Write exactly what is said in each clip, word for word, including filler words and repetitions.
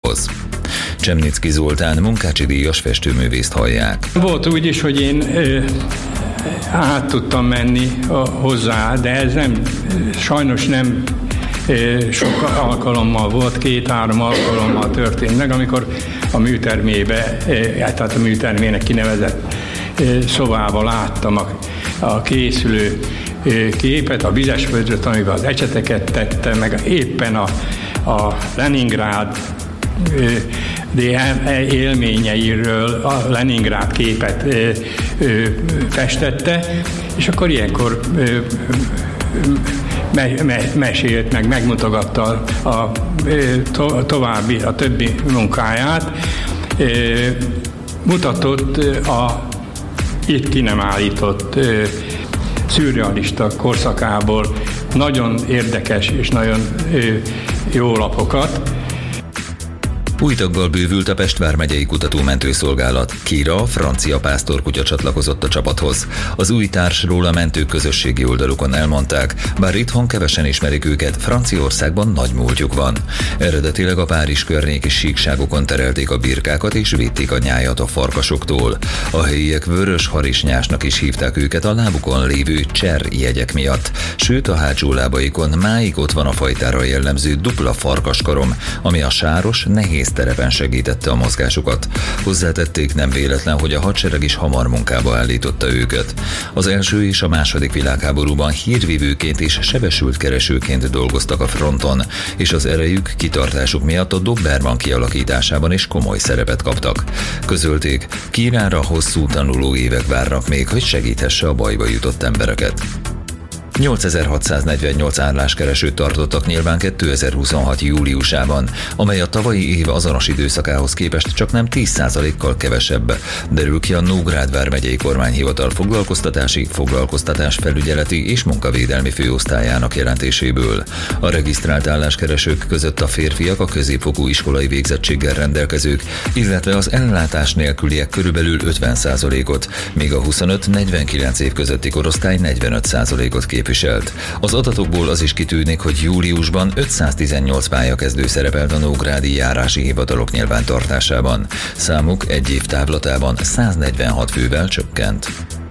Facebookhoz. Csemnicki Zoltán munkácsi díjas festőművészt hallják. Volt úgy is, hogy én ö, át tudtam menni a, hozzá, de ez nem, sajnos nem ö, sok alkalommal volt, két-három alkalommal történt meg, amikor a műtermébe, ö, tehát a műtermének kinevezett ö, szobába láttam a, a készülő ö, képet, a vizes vödröt, amiben az ecseteket tette, meg éppen a, a Leningrád de élményeiről a Leningrád képet ö, ö, festette, és akkor ilyenkor ö, me, me, mesélt meg, megmutogatta a, a, to, további, a többi munkáját, ö, mutatott a itt ki nem állított ö, szürrealista korszakából nagyon érdekes és nagyon ö, jó lapokat. Új taggal bővült a Pest vármegyei kutatómentőszolgálat. Kira, francia pásztorkutya csatlakozott a csapathoz. Az új társról a mentők közösségi oldalukon elmondták, bár itthon kevesen ismerik őket, Franciaországban nagy múltjuk van. Eredetileg a Párizs környéki síkságokon terelték a birkákat és védték a nyájat a farkasoktól. A helyiek vörös harisnyásnak is hívták őket a lábukon lévő cser jegyek miatt, sőt a hátsó lábaikon máig ott van a fajtára jellemző dupla farkaskarom, ami a sáros, nehéz terepen segítette a mozgásukat. Hozzátették, nem véletlen, hogy a hadsereg is hamar munkába állította őket. Az első és a második világháborúban hírvívőként és sebesült keresőként dolgoztak a fronton, és az erejük, kitartásuk miatt a Doberman kialakításában is komoly szerepet kaptak. Közölték, Kirára hosszú tanuló évek várnak még, hogy segíthesse a bajba jutott embereket. nyolcezer-hatszáznegyvennyolc álláskeresőt tartottak nyilván kétezer-huszonhat júliusában, amely a tavalyi év azonos időszakához képest csak nem tíz százalékkal kevesebb, derül ki a Nógrád vármegyei kormányhivatal foglalkoztatási, foglalkoztatásfelügyeleti és munkavédelmi főosztályának jelentéséből. A regisztrált álláskeresők között a férfiak, a középfokú iskolai végzettséggel rendelkezők, illetve az ellátás nélküliek körülbelül ötven százalékot, míg a huszonöt-negyvenkilenc év közötti korosztály negyvenöt százalékot képviselt. Az adatokból az is kitűnik, hogy júliusban ötszáztizennyolc pályakezdő szerepelt a nógrádi járási hivatalok nyilvántartásában. Számuk egy év távlatában száznegyvenhat fővel csökkent.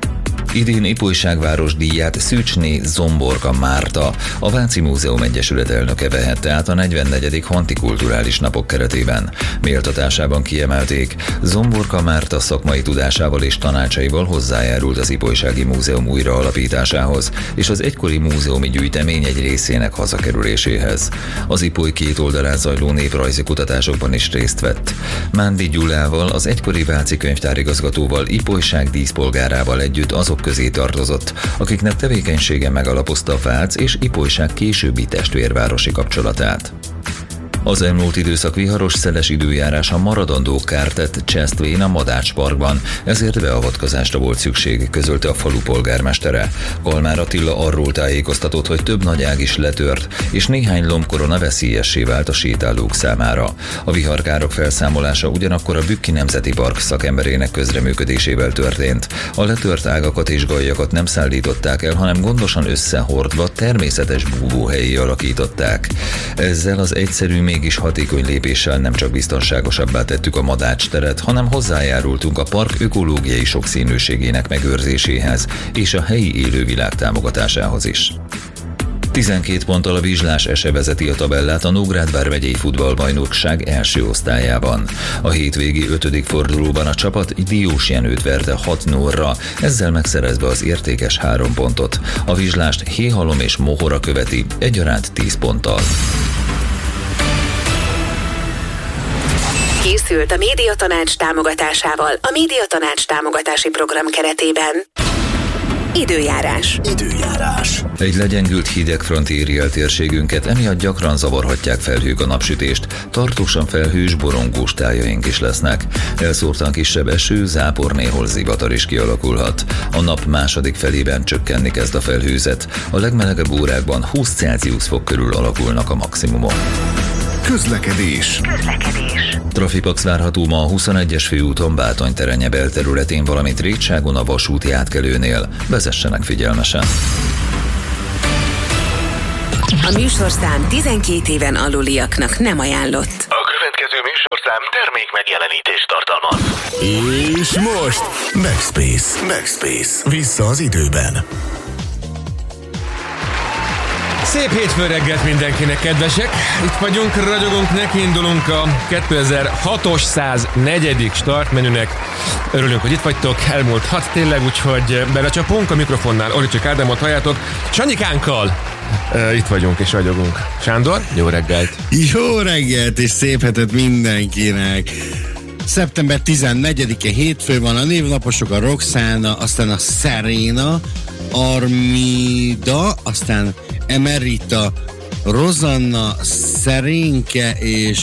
Idén Ipolyságváros díját Szűcsné Zomborka Márta, a Váci Múzeum Egyesület elnöke vehette át a negyvennegyedik Hantikulturális Napok keretében. Méltatásában kiemelték, Zomborka Márta szakmai tudásával és tanácsaival hozzájárult az Ipolysági Múzeum újraalapításához és az egykori múzeumi gyűjtemény egy részének hazakerüléséhez. Az Ipoly két oldalán zajló néprajzi kutatásokban is részt vett. Mándi Gyulával, az egykori váci könyvtárigazgatóval, Ipolyság díszpolgárával együtt azok közé tartozott, akiknek tevékenysége megalapozta a Vác és Ipolyság későbbi testvérvárosi kapcsolatát. Az elmúlt időszak viharos, szeles időjárása maradandó kárt tett Csesztvén a Madács Parkban, ezért beavatkozásra volt szükség, közölte a falu polgármestere. Kalmár Attila arról tájékoztatott, hogy több nagy ág is letört, és néhány lombkorona veszélyessé vált a sétálók számára. A viharkárok felszámolása ugyanakkor a Bükki Nemzeti Park szakemberének közreműködésével történt. A letört ágakat és gajjakat nem szállították el, hanem gondosan összehordva természetes búvóhelyi alakították. Ezzel az egyszerű, mégis hatékony lépéssel nem csak biztonságosabbá tettük a Madács teret, hanem hozzájárultunk a park ökológiai sokszínűségének megőrzéséhez és a helyi élővilág támogatásához is. tizenkét ponttal a Vizslás Ese vezeti a tabellát a Nógrád vármegyei futballbajnokság első osztályában. A hétvégi ötödik fordulóban a csapat Diós Jenőt verte hat nullra, ezzel megszerezve az értékes három pontot. A Vizslást Héhalom és Mohora követi egyaránt tíz ponttal. Készült a Médiatanács támogatásával a Médiatanács támogatási program keretében. Időjárás. Időjárás. Egy legyengült hidegfront éri el térségünket, emiatt gyakran zavarhatják felhők a napsütést, tartósan felhős, borongós tájaink is lesznek. Elszórtan kisebb eső, zápor, néhol zivatar is kialakulhat. A nap második felében csökkenni kezd a felhőzet. A legmelegebb órákban húsz Celsius fok körül alakulnak a maximumok. Közlekedés. Közlekedés. Trafipax várható ma a huszonegyes főúton Bátony-Terenye belterületén, valamint Rétságon a vasúti átkelőnél. Vezessenek figyelmesen. A műsorszám tizenkét éven aluliaknak nem ajánlott. A következő műsorszám termék megjelenítés tartalmaz. És most Backspace. Backspace. Vissza az időben. Szép hétfő reggelt mindenkinek, kedvesek! Itt vagyunk, ragyogunk, nekiindulunk a kétezer-hatos száznegyedik startmenünek. Örülünk, hogy itt vagytok, elmúlt hat tényleg, úgyhogy belecsapunk a mikrofonnál. Oricsak Ádámot halljátok, Sanyikánkkal uh, itt vagyunk és ragyogunk. Sándor, jó reggelt! Jó reggelt és szép hetet mindenkinek! szeptember tizennegyedike hétfő van, a névnaposok a Roxana, aztán a Serena, Armida, aztán Emerita, Rosanna, Szerénke és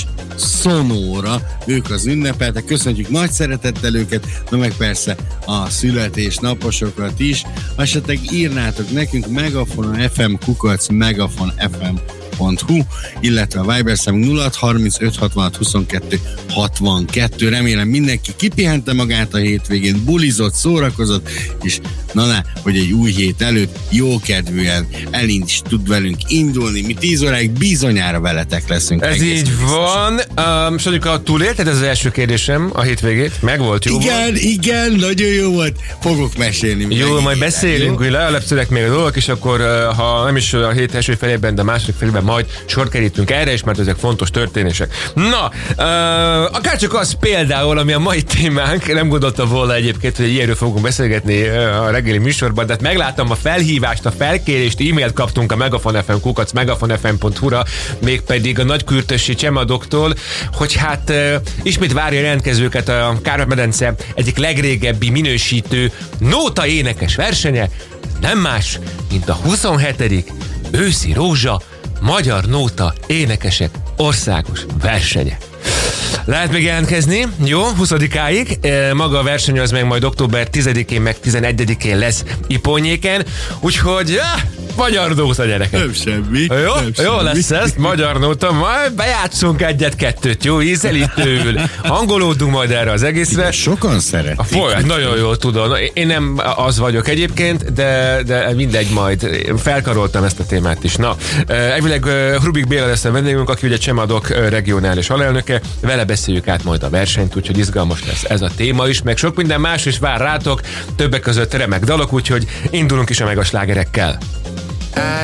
Sonora, ők az ünnepeltek, köszönjük nagy szeretettel őket, na meg persze a születésnaposokat is, esetleg írnátok nekünk Megafon ef em kukac megafon ef em pont hu, illetve a Viber számunk nulla hat harmincöt hatvanhat huszonkettő hatvankettő. Remélem mindenki kipihente magát a hétvégén, bulizott, szórakozott, és na, na hogy egy új hét előtt jókedvűen elint is tud velünk indulni. Mi tíz óráig bizonyára veletek leszünk. Ez így van. Um, Sanyika, túlélted ez az első kérdésem a hétvégét? Meg volt, jó igen, volt? Igen, nagyon jó volt. Fogok mesélni. Jó, majd beszélünk, hogy lealepszülek még a dolgok, és akkor ha nem is a hét első felében, de a második felében majd sor kerítünk erre is, mert ezek fontos történések. Na, uh, akárcsak az például, ami a mai témánk, nem gondoltam volna egyébként, hogy ilyenről fogunk beszélgetni a reggeli műsorban, de hát megláttam a felhívást, a felkérést, e-mailt kaptunk a Megafon ef em kukac megafon ef em pont hu-ra, mégpedig a nagykürtösi csemadoktól, hogy hát uh, ismét várja jelentkezőket a Kárpát-medence egyik legrégebbi minősítő nóta énekes versenye, nem más, mint a huszonhetedik őszi rózsa magyar nóta énekesek országos versenye. Lehet még jelentkezni, jó, huszadikáig, maga a verseny az meg majd október tizedikén meg tizenegyedikén lesz Iponyéken, úgyhogy ah, magyar nóta, gyerekek. Nem semmi. Jó, nem jó semmi. lesz ez, magyar nóta, majd bejátszunk egyet-kettőt, jó, ízelítőül, hangolódunk majd erre az egészre. Igen, sokan szeretik. A folyam, nagyon jól tudom. Én nem az vagyok egyébként, de, de mindegy, majd felkaroltam ezt a témát is. Na, elvileg Hrubik Béla lesz a vendégünk, aki ugye Csemadok regionális alelnöke, vele beszéljük át majd a versenyt, úgyhogy izgalmas lesz ez a téma is, meg sok minden más is vár rátok, többek között remek dalok, úgyhogy indulunk is a megaslágerekkel.